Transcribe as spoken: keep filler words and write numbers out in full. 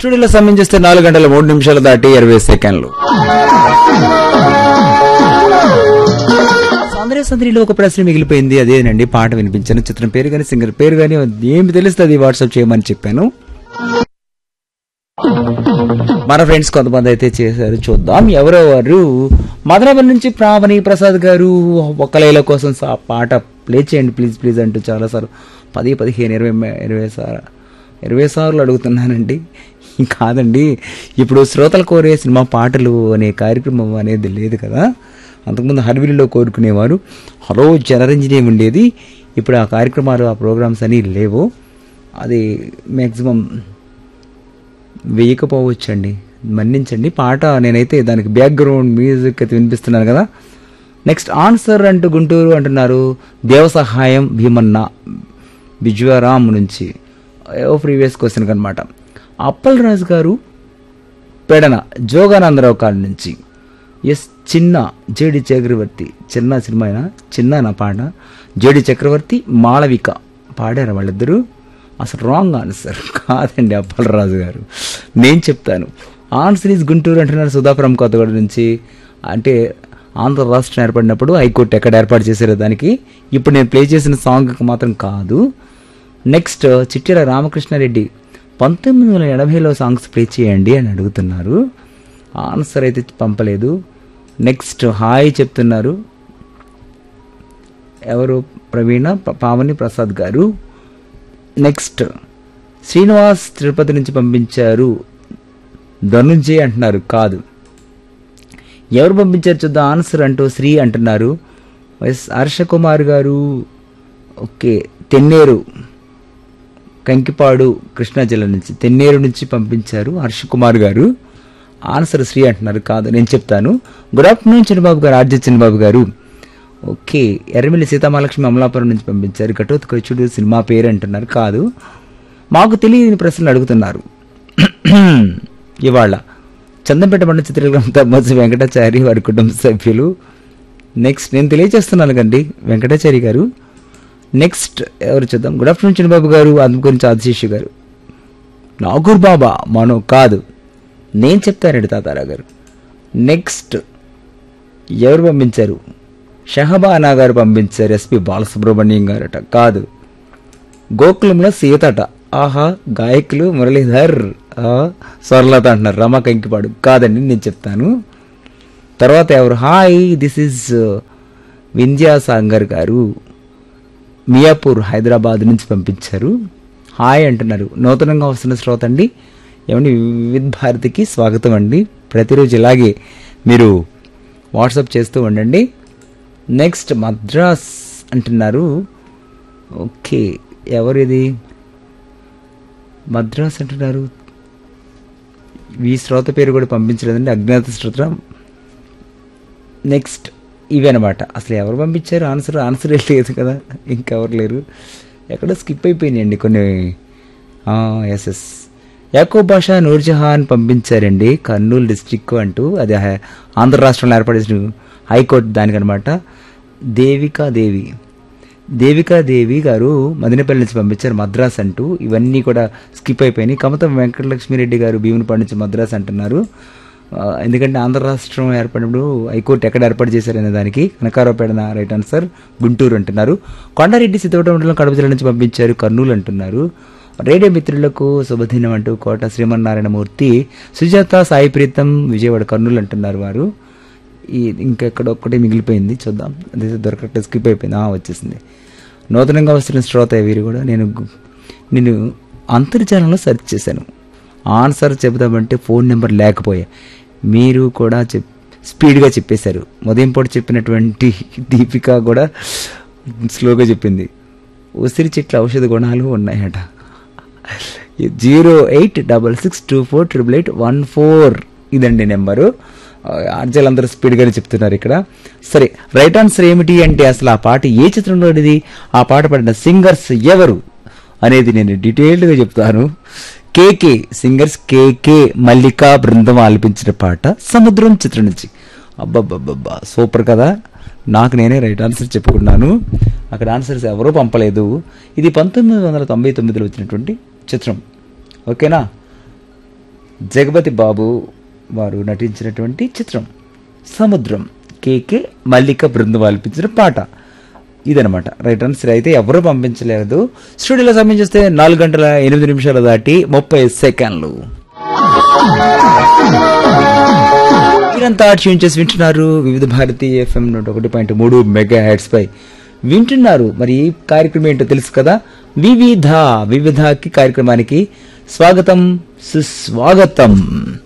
స్టూడియోలో సమయం చేస్తే నాలుగు గంటల మూడు నిమిషాలు దాటి ఇరవై సెకండ్లు. సౌందర్య సందడిలో ఒక ప్రశ్న మిగిలిపోయింది, అదేనండి పాట వినిపించాను. చిత్రం పేరు కానీ సింగర్ పేరు కానీ ఏమి తెలుస్తుంది వాట్సాప్ చేయమని చెప్పాను. మన ఫ్రెండ్స్ కొంతమంది అయితే చేశారు, చూద్దాం ఎవరెవరు. మదనపల్లి నుంచి ప్రావణి ప్రసాద్ గారు ఒక్క లైల కోసం ఆ పాట ప్లే చేయండి ప్లీజ్ ప్లీజ్ అంటూ చాలాసార్లు పది పదిహేను ఇరవై ఇరవై సార్లు ఇరవై సార్లు అడుగుతున్నానండి. కాదండి, ఇప్పుడు శ్రోతలు కోరే సినిమా పాటలు అనే కార్యక్రమం అనేది లేదు కదా. అంతకుముందు హర్విల్లో కోరుకునేవారు, హలో జనరంజని ఉండేది. ఇప్పుడు ఆ కార్యక్రమాలు ఆ ప్రోగ్రామ్స్ అని లేవు. అది మ్యాక్సిమం వేయకపోవచ్చండి, మన్నించండి. పాట నేనైతే దానికి బ్యాక్గ్రౌండ్ మ్యూజిక్ అయితే వినిపిస్తున్నాను కదా. నెక్స్ట్ ఆన్సర్ అంటూ గుంటూరు అంటున్నారు దేవసహాయం భీమన్న బిజ్వరామ్ నుంచి. ఓ ప్రీవియస్ క్వశ్చన్ అనమాట. అప్పల్ రాజు గారు పెడన జోగానందరావు కాళ్ళ నుంచి. ఎస్ చిన్న జేడి చక్రవర్తి, చిన్న సినిమా అయినా చిన్న నా పాట. జేడి చక్రవర్తి మాళవిక పాడారు వాళ్ళిద్దరూ. అసలు రాంగ్ ఆన్సర్ కాదండి అప్పల్ రాజు గారు, నేను చెప్తాను. ఆన్సర్ ఈజ్ గుంటూరు అంటున్నారు సుధాపురం కొత్తగూడ నుంచి. అంటే ఆంధ్ర రాష్ట్రం ఏర్పడినప్పుడు హైకోర్టు ఎక్కడ ఏర్పాటు చేశారో దానికి ఇప్పుడు నేను ప్లే చేసిన సాంగ్కి మాత్రం కాదు. నెక్స్ట్ చిట్టిల రామకృష్ణారెడ్డి పంతొమ్మిది వందల ఎనభైలో సాంగ్స్ ప్లే చేయండి అని అడుగుతున్నారు. ఆన్సర్ అయితే పంపలేదు. నెక్స్ట్ హాయ్ చెప్తున్నారు ఎవరు, ప్రవీణ పావని ప్రసాద్ గారు. నెక్స్ట్ శ్రీనివాస్ తిరుపతి నుంచి పంపించారు, ధనుంజయ్ అంటున్నారు కాదు. ఎవరు పంపించారు చూద్దాం ఆన్సర్ అంటూ శ్రీ అంటున్నారు. ఎస్ హర్ష కుమార్ గారు ఓకే తెన్నేరు కంకిపాడు కృష్ణా జిల్లా నుంచి, తెన్నేరు నుంచి పంపించారు హర్ష కుమార్ గారు. ఆన్సర్ శ్రీ అంటున్నారు కాదు, నేను చెప్తాను. గుడ్ ఆఫ్టర్నూన్ చిన్నబాబు గారు, ఆర్జే చిన్నబాబు గారు. ఓకే ఎర్రమిల్లి సీతామహాలక్ష్మి అమలాపురం నుంచి పంపించారు. ఘటోత్కచుడు సినిమా పేరు అంటున్నారు కాదు. మాకు తెలియని ప్రశ్నలు అడుగుతున్నారు ఇవాళ. చందంపేట మండల చిత్రగ్రామ తమ్మసి వెంకటాచారి వారి కుటుంబ సభ్యులు. నెక్స్ట్ నేను తెలియజేస్తున్నాను కండి వెంకటాచారి గారు. నెక్స్ట్ ఎవరు చూద్దాం. గుడ్ ఆఫ్టర్నూన్ చిన్నబాబు గారు, అందుకు గురించి ఆదిశేషు గారు. నాగూర్ బాబా మనో కాదు, నేను చెప్తానండి తాతారా గారు. నెక్స్ట్ ఎవరు పంపించారు, షహబానా గారు పంపించారు. ఎస్పి బాలసుబ్రహ్మణ్యం గారట కాదు. గోకులంలో సీతట, ఆహా గాయకులు మురళీధర్ స్వర్లత అంటున్నారు. రమా కంకిపాడు కాదండి, నేను చెప్తాను. తర్వాత ఎవరు, హాయ్ దిస్ ఈజ్ వింధ్యాసాగర్ గారు మియాపూర్ హైదరాబాద్ నుంచి పంపించారు. హాయ్ అంటున్నారు. నూతనంగా వస్తున్న శ్రోత అండి, ఏమండి వివిధ భారతికి స్వాగతం అండి. ప్రతిరోజు ఇలాగే మీరు వాట్సాప్ చేస్తూ ఉండండి. నెక్స్ట్ మద్రాస్ అంటున్నారు. ఓకే ఎవరిది మద్రాస్ అంటున్నారు. ఈ శ్రోత పేరు కూడా పంపించలేదండి, అజ్ఞాత శ్రోత. నెక్స్ట్ ఇవి అనమాట. అసలు ఎవరు పంపించారు ఆన్సర్, ఆన్సర్ లేదు కదా, ఇంకెవరు లేరు. ఎక్కడో స్కిప్ అయిపోయినాయండి కొన్ని. ఎస్ ఎస్ యాకూబ్ బాషా నూర్జహాన్ పంపించారండి, కర్నూలు డిస్టిక్ అంటూ. అది ఆంధ్ర రాష్ట్రంలో ఏర్పడేసిన హైకోర్టు దానికనమాట. దేవికాదేవి దేవికాదేవి గారు మదనపల్లి నుంచి పంపించారు మద్రాస్ అంటూ. ఇవన్నీ కూడా స్కిప్ అయిపోయినాయి. కమతం వెంకటలక్ష్మిరెడ్డి గారు భీమునిపాడు నుంచి మద్రాస్ అంటున్నారు. ఎందుకంటే ఆంధ్ర రాష్ట్రం ఏర్పడినప్పుడు హైకోర్టు ఎక్కడ ఏర్పాటు చేశారనే దానికి కనకారావుపేట రైట్ ఆన్సర్. గుంటూరు అంటున్నారు. కొండారెడ్డి సిద్ధోట మండలం కడప జిల్లా నుంచి పంపించారు, కర్నూలు అంటున్నారు. రేడియో మిత్రులకు శుభదినం అంటూ కోట శ్రీమన్నారాయణమూర్తి, సుజాత సాయి ప్రీతం విజయవాడ కర్నూలు అంటున్నారు వారు. ఈ ఇంకెక్కడ ఒక్కటే మిగిలిపోయింది, చూద్దాం. అదే దొరకట్టే స్కిప్ అయిపోయింది. వచ్చేసింది. నూతనంగా వస్తున్న శ్రోత వీరు కూడా. నేను నేను అంతర్జాలంలో సెర్చ్ చేశాను, ఆన్సర్ చెబుదామంటే ఫోన్ నెంబర్ లేకపోయా. మీరు కూడా చెప్ స్పీడ్గా చెప్పేశారు. ఉదయం పూట చెప్పినటువంటి దీపిక కూడా స్లోగా చెప్పింది. ఉసిరి చెట్ల ఔషధ గుణాలు ఉన్నాయట. Zero eight double six two four triple eight one four ఇదండి నెంబరు. ఆర్జల్ అందరూ స్పీడ్గానే చెప్తున్నారు ఇక్కడ. సరే రైట్ ఆన్సర్ ఏమిటి అంటే అసలు ఆ పాట ఏ చిత్రంలోనిది, ఆ పాట పడిన సింగర్స్ ఎవరు అనేది నేను డీటెయిల్డ్గా చెప్తాను. కేకే సింగర్స్ కేకే మల్లికా బృందం ఆలపించిన పాట సముద్రం చిత్రం నుంచి. అబ్బబ్బబ్బబ్బా సూపర్ కదా. నాకు నేనే రైట్ ఆన్సర్ చెప్పుకున్నాను, అక్కడ ఆన్సర్స్ ఎవరూ పంపలేదు. ఇది పంతొమ్మిది వందల తొంభై తొమ్మిదిలో వచ్చినటువంటి చిత్రం. ఓకేనా. జగపతి బాబు వారు నటించినటువంటి చిత్రం సముద్రం. కేకే మల్లిక బృందం ఆలపించిన పాట ఇదనమాట. రైట్ ఆన్సర్ అయితే ఎవరు పంపించలేదు. స్టూడియోలో సమయం చూస్తే నాలుగు గంటల ఎనిమిది నిమిషాలు దాటి ముప్పై సెకండ్లు. మీరంతా ట్యూన్ చేసి వింటున్నారు వివిధ భారతి ఎఫ్ఎం నూట ఒకటి పాయింట్ మూడు మెగా హెడ్స్ పై వింటున్నారు. మరి ఈ కార్యక్రమం ఏంటో తెలుసు కదా, వివిధ వివిధకి కార్యక్రమానికి స్వాగతం సుస్వాగతం.